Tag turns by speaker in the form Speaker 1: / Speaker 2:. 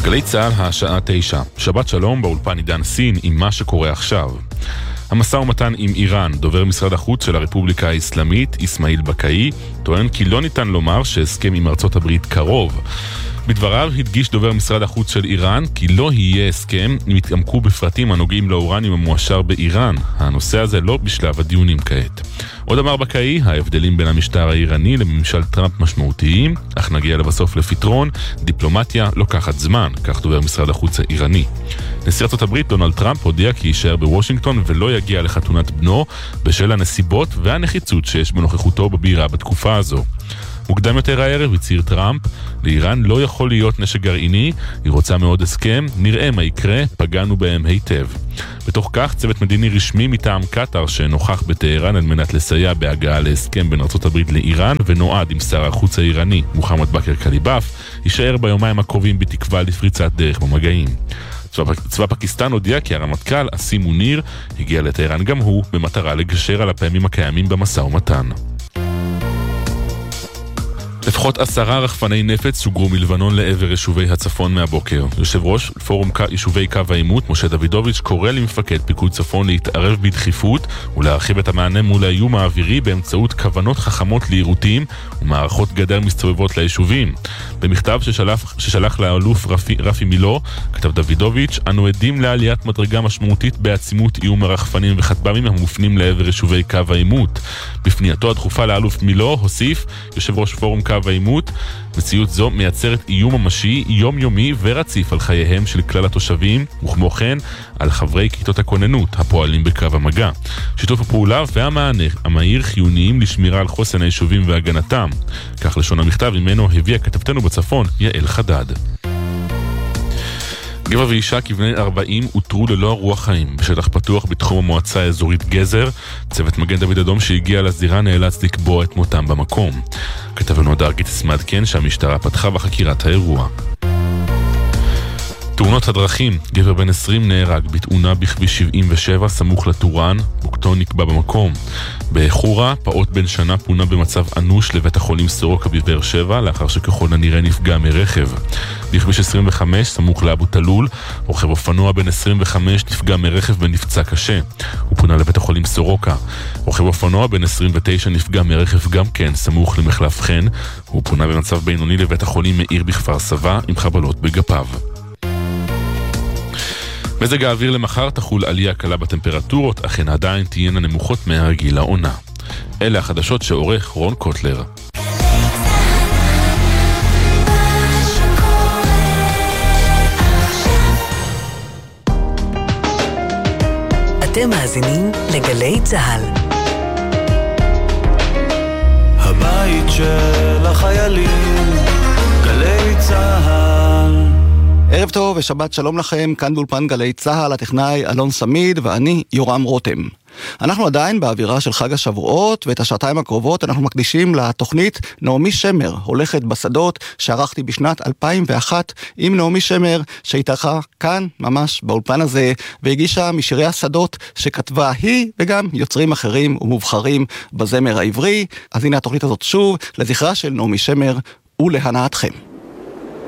Speaker 1: גלי צהל השעה 9. שבת שלום, באולפן עידן סין עם מה שקורה עכשיו. המשא ומתן עם איראן, דובר משרד החוץ של הרפובליקה האסלאמית, איסמעיל בקאי, טוען כי לא ניתן לומר שהסכם עם ארצות הברית קרוב. בדבריו הדגיש דובר משרד החוץ של איראן כי לא יהיה הסכם אם יתעמקו בפרטים הנוגעים לאורניום המועשר באיראן. הנושא הזה לא בשלב הדיונים כעת. עוד אמר בקאי, ההבדלים בין המשטר האיראני לממשל טראמפ משמעותיים, אך נגיע לבסוף לפתרון, דיפלומטיה לוקחת זמן, כך דובר משרד החוץ האיראני. נשיא ארצות הברית דונלד טראמפ הודיע כי יישאר בוושינגטון ולא יגיע לחתונת בנו בשל הנסיבות והנחיצות שיש בנוכחותו בבירה בתקופה הזו. מוקדם יותר הערב הצהיר טראמפ, לאיראן לא יכול להיות נשק גרעיני, היא רוצה מאוד הסכם, נראה מה יקרה, פגענו בהם היטב. בתוך כך צוות מדיני רשמי מטעם קטר שנוכח בטהרן על מנת לסייע בהגעה להסכם בין ארצות הברית לאיראן ונועד עם שר החוץ האיראני מוחמד בכר קליבאף, יישאר ביומיים הקרובים בתקווה לפריצת דרך במגעים. צבא פקיסטן הודיע כי הרמטכ"ל אסים מוניר הגיע לטהרן גם הוא במטרה לגשר על הפעמים הקיימים במשא ומתן. לפחות 10 רחפני נפץ שוגרו מלבנון לעבר יישובי הצפון מהבוקר. יושב ראש פורום יישובי קו העימות, משה דוידוביץ', קורא למפקד פיקוד צפון להתערב בדחיפות ולהרחיב את המענה מול האיום האווירי באמצעות כוונות חכמות לעירותים ומערכות גדר מסתובבות ליישובים. במכתב ששלח לאלוף רפי מילו, כתב דוידוביץ', אנו עדים לעליית מדרגה משמעותית בעצימות איום הרחפנים וכטב"מים המופנים לעבר יישובי קו העימות. בפנייתו הדחופה לאלוף מילו הוסיף יושב ראש פורום קו העימות, מציאות זו מייצרת איום ממשי, יומיומי ורציף על חייהם של כלל התושבים, וכמו כן על חברי כיתות הכוננות הפועלים בקו המגע. שיתוף הפעולה והמענה המהיר חיוניים לשמירה על חוסן היישובים והגנתם. כך לשון המכתב ממנו הביאה כתבתנו בצפון, יעל חדד. גבר ואישה כבני 40 הותרו ללא רוח חיים בשטח פתוח בתחום המועצה האזורית גזר. צוות מגן דוד אדום שהגיע לזירה נאלץ לקבוע את מותם במקום. כתבנו הדר גיטס מעדכן שהמשטרה פתחה בחקירת האירוע. תאונות הדרכים, גבר בן 20 נהרג בתאונה בכביש 77 סמוך לטורן, מוקתו נקבע במקום. בחורה, פעוט בן שנה פונה במצב אנוש לבית החולים סורוקה בבאר שבע, לאחר שככל הנראה נפגע מרכב. בכביש 25 סמוך לאבו תלול, רוכב אופנוע בן 25 נפגע מרכב ונפצע קשה. הוא פונה לבית החולים סורוקה. רוכב אופנוע בן 29 נפגע מרכב גם כן סמוך למחלף חן. הוא פונה במצב בינוני לבית החולים מאיר בכפר סבא עם חבלות בגפיו. מזג האוויר למחר תחול עלייה קלה בטמפרטורות, אך הן עדיין תהיינה נמוכות מהרגיל לעונה. אלה החדשות שעורך רון קוטלר.
Speaker 2: אתם מאזינים לגלי צהל.
Speaker 3: הבית של החיילים, גלי צהל.
Speaker 4: ערב טוב ושבת שלום לכם, כאן באולפן גלי צהל, הטכנאי אלון סמיד ואני יורם רותם. אנחנו עדיין באווירה של חג השבועות, ואת השעתיים הקרובות אנחנו מקדישים לתוכנית נעמי שמר, הולכת בשדות, שערכתי בשנת 2001 עם נעמי שמר, שהתארחה כאן ממש באולפן הזה, והגישה משירי השדות שכתבה היא וגם יוצרים אחרים ומובחרים בזמר העברי. אז הנה התוכנית הזאת שוב, לזכרה של נעמי שמר ולהנאתכם.